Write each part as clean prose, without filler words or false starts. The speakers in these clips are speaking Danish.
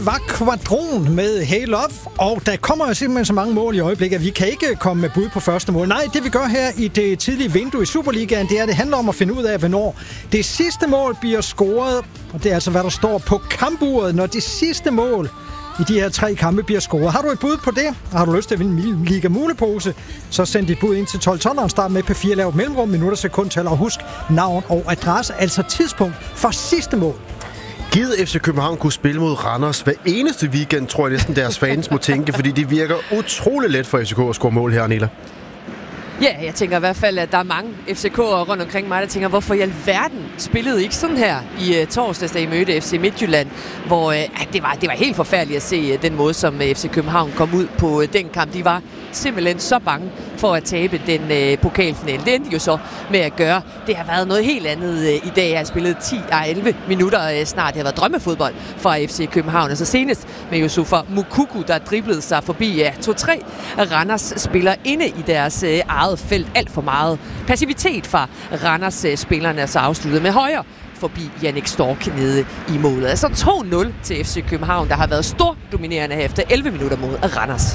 Var Kvadron med Hey Love, og der kommer jo simpelthen så mange mål i øjeblikket, at vi kan ikke komme med bud på første mål. Nej, det vi gør her i det tidlige vindue i Superligaen, det handler om at finde ud af, hvornår det sidste mål bliver scoret, og det er altså, hvad der står på kampuret, når det sidste mål i de her 3 kampe bliver scoret. Har du et bud på det? Har du lyst til at vinde en Liga Mulepose? Så send dit bud ind til 12-12'eren. Start med P4, lav mellemrum, minutter, sekundtal, og husk navn og adresse, altså tidspunkt for sidste mål. Givet FC København kunne spille mod Randers hver eneste weekend, tror jeg næsten deres fans må tænke, fordi det virker utrolig let for FCK at score mål her, Nela. Ja, jeg tænker i hvert fald, at der er mange FCK'ere rundt omkring mig, der tænker, hvorfor i alverden spillede ikke sådan her i torsdags, da I mødte FC Midtjylland, hvor det var helt forfærdeligt at se den måde, som FC København kom ud på den kamp. De var simpelthen så bange for at tabe den pokalfinale. Det endte jo så med at gøre. Det har været noget helt andet i dag. Jeg har spillet 10-11 minutter snart. Det har været drømmefodbold fra FC København. Altså senest med Yusufa Moukoko, der driblede sig forbi 2-3 Randers spiller inde i deres eget felt. Alt for meget passivitet fra Randers spillerne, så afsluttet med højre forbi Jannik Stork nede i målet. Altså 2-0 til FC København, der har været stor dominerende her efter 11 minutter mod Randers.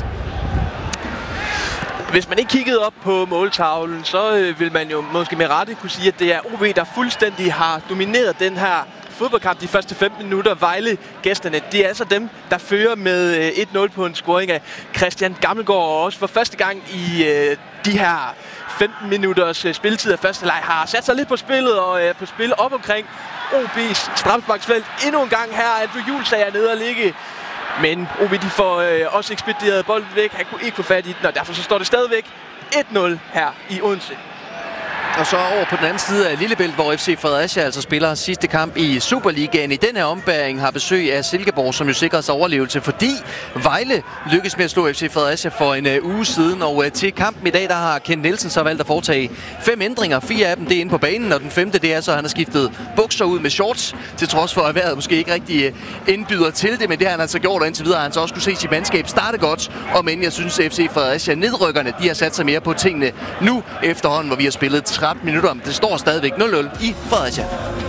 Hvis man ikke kiggede op på måltavlen, så vil man jo måske med rette kunne sige, at det er OB, der fuldstændig har domineret den her fodboldkamp de første 15 minutter. Vejle-gæsterne, det er altså dem, der fører med 1-0 på en scoring af Christian Gammelgaard, og også for første gang i de her 15 minutters spilletid af første leg har sat sig lidt på spillet og på spil op omkring OB's straffesparksfelt. Endnu en gang her, Andrew Juhlsag er nede og ligge. Men OB, de får også ekspederet bolden væk. Han kunne ikke få fat i den, og derfor så står det stadigvæk 1-0 her i Odense. Og så over på den anden side af Lillebælt, hvor FC Fredericia altså spiller sidste kamp i Superligaen. I den her ombæring har besøg af Silkeborg, som jo sikrede sig overlevelse, fordi Vejle lykkes med at slå FC Fredericia for en uge siden. Og til kampen i dag, der har Kent Nielsen så valgt at foretage 5 ændringer. 4 af dem, det er inde på banen, og den 5. det er så, at han har skiftet bukser ud med shorts, til trods for at vejret måske ikke rigtig indbyder til det. Men det har han altså gjort, og indtil videre har han så også kunne se sit mandskab starte godt. Og men jeg synes, at FC Fredericia nedrykkerne, de har sat sig mere på tingene nu efterhånden, hvor vi har spillet 13 minutter. Det står stadigvæk 0-0 i Fredericia.